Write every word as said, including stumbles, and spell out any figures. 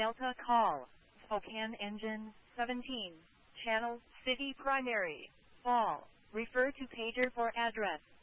Delta call. Spokane engine, seventeen. Channel, city primary. All. Refer to pager for address.